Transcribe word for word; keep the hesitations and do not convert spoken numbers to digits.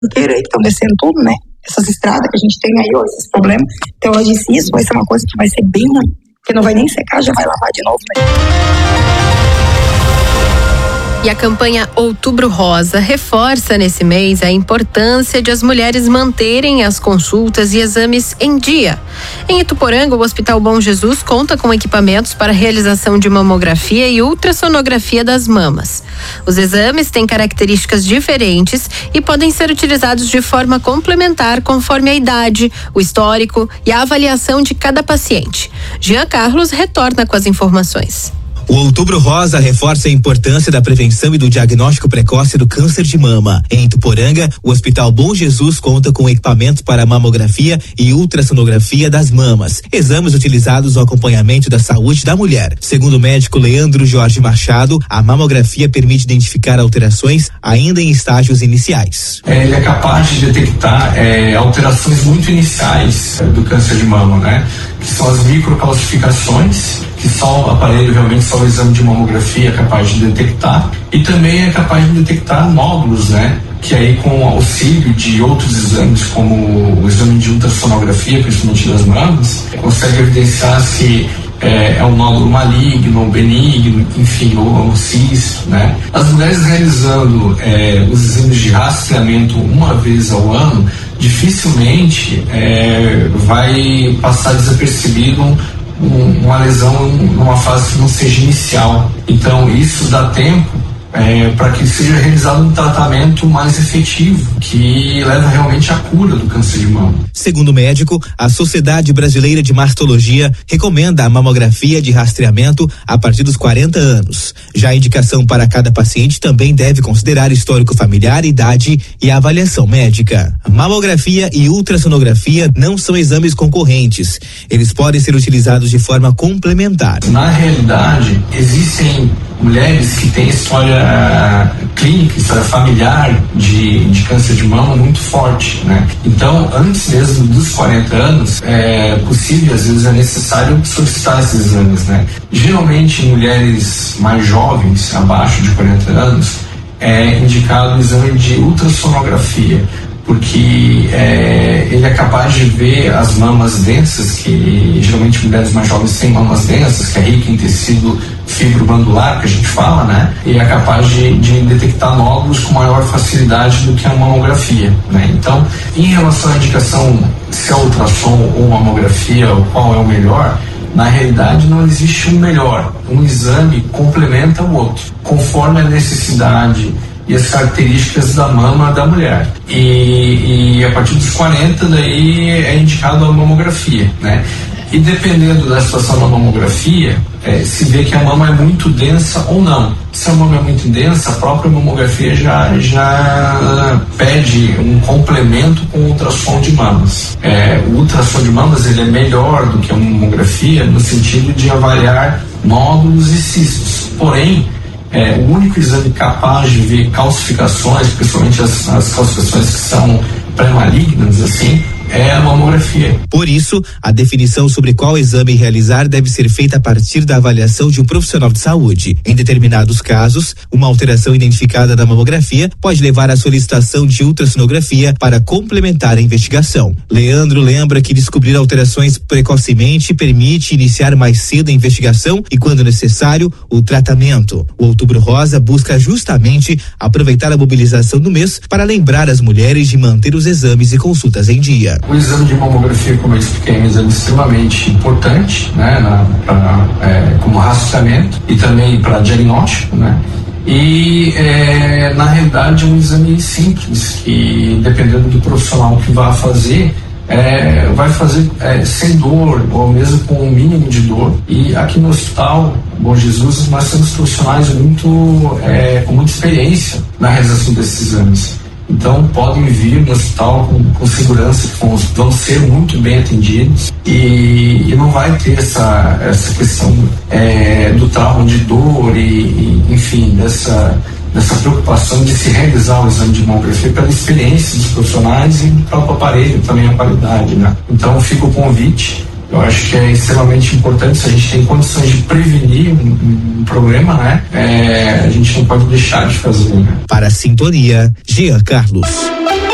inteiro aí que estão descendo tudo, né? Essas estradas que a gente tem aí, ó, esses problemas. Então ela disse, isso vai ser uma coisa que vai ser bem ruim, porque não vai nem secar, já vai lavar de novo, né? E a campanha Outubro Rosa reforça nesse mês a importância de as mulheres manterem as consultas e exames em dia. Em Ituporanga, o Hospital Bom Jesus conta com equipamentos para realização de mamografia e ultrassonografia das mamas. Os exames têm características diferentes e podem ser utilizados de forma complementar conforme a idade, o histórico e a avaliação de cada paciente. Jean Carlos retorna com as informações. O Outubro Rosa reforça a importância da prevenção e do diagnóstico precoce do câncer de mama. Em Ituporanga, o Hospital Bom Jesus conta com equipamentos para mamografia e ultrassonografia das mamas, exames utilizados no acompanhamento da saúde da mulher. Segundo o médico Leandro Jorge Machado, a mamografia permite identificar alterações ainda em estágios iniciais. É, ele é capaz de detectar é, alterações muito iniciais é, do câncer de mama, né? Que são as microcalcificações, que só o aparelho, realmente só o exame de mamografia é capaz de detectar, e também é capaz de detectar nódulos, né? Que aí com o auxílio de outros exames, como o exame de ultrassonografia, principalmente das mamas, consegue evidenciar se é, é um nódulo maligno, benigno, enfim, ou um cisto, né? As mulheres realizando é, os exames de rastreamento uma vez ao ano, dificilmente é, vai passar desapercebido um, uma lesão numa fase que não seja inicial. Então isso dá tempo É, para que seja realizado um tratamento mais efetivo, que leva realmente à cura do câncer de mama. Segundo o médico, a Sociedade Brasileira de Mastologia recomenda a mamografia de rastreamento a partir dos quarenta anos. Já a indicação para cada paciente também deve considerar histórico familiar, idade e avaliação médica. Mamografia e ultrassonografia não são exames concorrentes. Eles podem ser utilizados de forma complementar. Na realidade, existem mulheres que têm história clínica, história familiar de, de câncer de mama muito forte, né? Então, antes mesmo dos quarenta anos, é possível, às vezes é necessário solicitar esses exames, né? Geralmente, em mulheres mais jovens, abaixo de quarenta anos, é indicado o exame de ultrassonografia, porque é, ele é capaz de ver as mamas densas, que geralmente mulheres mais jovens têm mamas densas, que é rica em tecido fibroglandular, que a gente fala, né? E é capaz de, de detectar nódulos com maior facilidade do que a mamografia, né? Então, em relação à indicação se é ultrassom ou mamografia, ou qual é o melhor, na realidade não existe um melhor. Um exame complementa o outro, conforme a necessidade e as características da mama da mulher. E, e a partir dos quarenta, daí é indicado a mamografia, né? E dependendo da situação da mamografia, é, se vê que a mama é muito densa ou não. Se a mama é muito densa, a própria mamografia já, já pede um complemento com o ultrassom de mamas. É, o ultrassom de mamas ele é melhor do que a mamografia no sentido de avaliar nódulos e cistos. Porém, É, o único exame capaz de ver calcificações, principalmente as, as calcificações que são pré-malignas, assim, é a mamografia. Por isso, a definição sobre qual exame realizar deve ser feita a partir da avaliação de um profissional de saúde. Em determinados casos, uma alteração identificada da mamografia pode levar à solicitação de ultrassonografia para complementar a investigação. Leandro lembra que descobrir alterações precocemente permite iniciar mais cedo a investigação e, quando necessário, o tratamento. O Outubro Rosa busca justamente aproveitar a mobilização do mês para lembrar as mulheres de manter os exames e consultas em dia. O exame de mamografia, como eu expliquei, é um exame extremamente importante, né, na, pra, é, como rastreamento e também para diagnóstico, né? E é, na realidade é um exame simples que, dependendo do profissional que vá fazer, é, vai fazer é, sem dor ou mesmo com o um mínimo de dor. E aqui no Hospital Bom Jesus nós temos profissionais muito é, com muita experiência na realização desses exames. Então podem vir no hospital com, com segurança, que vão, vão ser muito bem atendidos e, e não vai ter essa, essa questão é, do trauma de dor e, e enfim, dessa, dessa preocupação de se realizar o exame de mamografia pela experiência dos profissionais e do próprio aparelho, também a qualidade, né? Então fica o convite. Eu acho que é extremamente importante, se a gente tem condições de prevenir um, um problema, né? É, a gente não pode deixar de fazer, né? Para a Sintonia, Jean Carlos.